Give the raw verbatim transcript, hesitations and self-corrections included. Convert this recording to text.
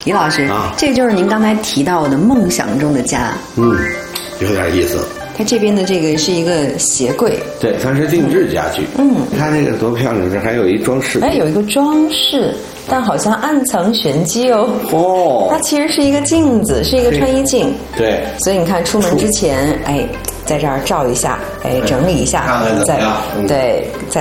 李老师， 啊， 这就是您刚才提到的梦想中的家。 嗯，有点意思。 它这边的这个是一个鞋柜， 对，它是定制家具。 嗯， 它那个多漂亮，这还有一装饰。 哎，有一个装饰，但好像暗藏玄机哦。 哦， 它其实是一个镜子，是一个穿衣镜。 对， 所以你看，出门之前，哎，在这儿照一下，哎，整理一下， 看看怎么样？ 再对再。